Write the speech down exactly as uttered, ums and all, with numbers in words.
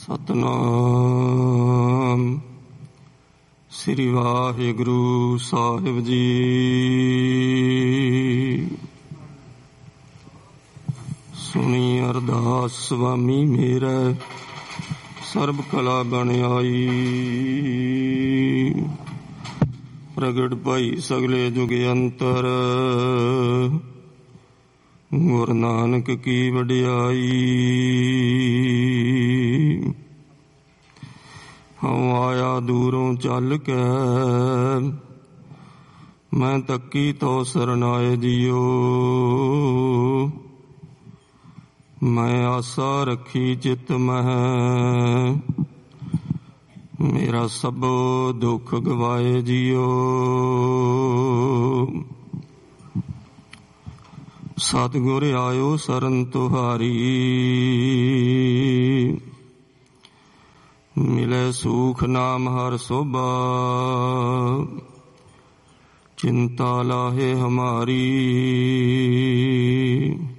ਸਤਨਾਮ ਸ੍ਰੀ ਵਾਹਿਗੁਰੂ ਸਾਹਿਬ ਜੀ। ਸੁਣੀ ਅਰਦਾਸ ਸੁਆਮੀ ਮੇਰਾ, ਸਰਬ ਕਲਾ ਬਣ ਆਈ। ਪ੍ਰਗਟ ਭਾਈ ਸਗਲੇ ਜੁਗ ਅੰਤਰ, ਗੁਰੂ ਨਾਨਕ ਕੀ ਵਡਿਆਈ। ਹਉ ਆਇਆ ਦੂਰੋਂ ਚੱਲ ਕੇ, ਮੈਂ ਤੱਕੀ ਤੋ ਸਰਨਾਏ ਜੀਓ। ਮੈਂ ਆਸਾ ਰੱਖੀ ਚਿਤ ਮਹਿ, ਮੇਰਾ ਸਭੋ ਦੁੱਖ ਗਵਾਏ ਜੀਓ। ਸਤਿਗੁਰ ਆਇਓ ਸਰਨ ਤੁਹਾਰੀ, ਮਿਲੇ ਸੂਖ ਨਾਮ ਹਰ ਸੋਭਾ। ਚਿੰਤਾ ਲਾਹੇ ਹਮਾਰੀ,